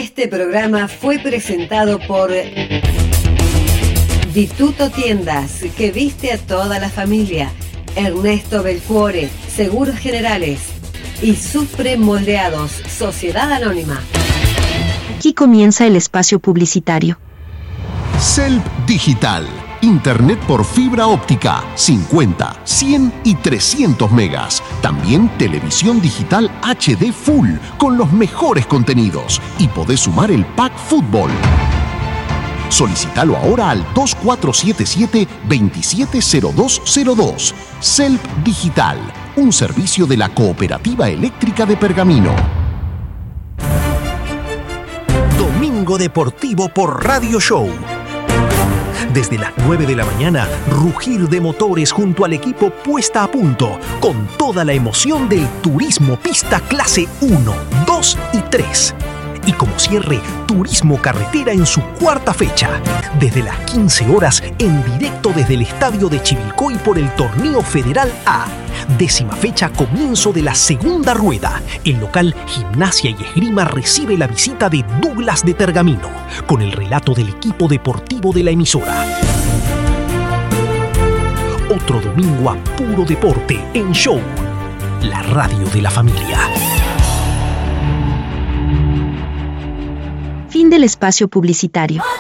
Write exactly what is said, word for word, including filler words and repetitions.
Este programa fue presentado por Dituto Tiendas, que viste a toda la familia, Ernesto Belcuore, Seguros Generales y Supre Moldeados, Sociedad Anónima. Aquí comienza el espacio publicitario. Celp Digital. Internet por fibra óptica, cincuenta, cien y trescientos megas. También televisión digital H D Full, con los mejores contenidos. Y podés sumar el Pack Fútbol. Solicítalo ahora al dos cuatro siete siete, dos siete cero dos cero dos. Celp Digital, un servicio de la Cooperativa Eléctrica de Pergamino. Domingo Deportivo por Radio Show. Desde las nueve de la mañana, rugir de motores junto al equipo puesta a punto, con toda la emoción del Turismo Pista Clase uno, dos y tres. Y como cierre, Turismo Carretera en su cuarta fecha. Desde las quince horas, en directo desde el estadio de Chivilcoy por el Torneo Federal A. Décima fecha, comienzo de la segunda rueda. El local Gimnasia y Esgrima recibe la visita de Douglas de Pergamino, con el relato del equipo deportivo de la emisora. Otro domingo a puro deporte en Show, la radio de la familia. Fin del espacio publicitario.